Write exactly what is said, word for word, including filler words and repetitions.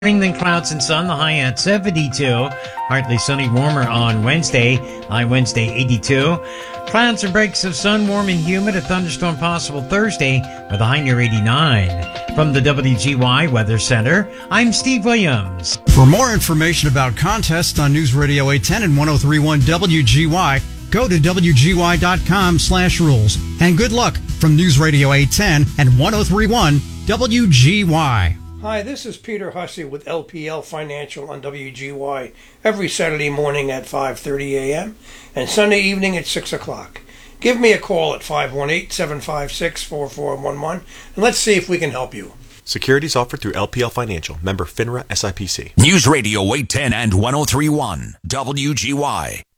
Then clouds and sun, the high at seventy-two. Partly sunny, warmer on Wednesday. High Wednesday, eighty-two. Clouds and breaks of sun, warm and humid. A thunderstorm possible Thursday with a high near eighty-nine. From the W G Y Weather Center, I'm Steve Williams. For more information about contests on News Radio eight ten and ten thirty-one W G Y, go to W G Y dot com slash rules. And good luck from News Radio eight ten and ten thirty-one W G Y. Hi, this is Peter Hussey with L P L Financial on W G Y every Saturday morning at five thirty a.m. and Sunday evening at six o'clock. Give me a call at five one eight, seven five six, four four one one and let's see if we can help you. Securities offered through L P L Financial, member FINRA S I P C. News Radio eight ten and ten thirty-one W G Y.